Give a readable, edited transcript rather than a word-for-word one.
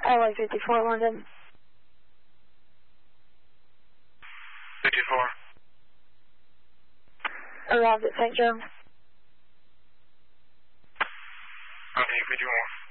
LA 54 London. 54. Arrived at St. John's. Okay, 51.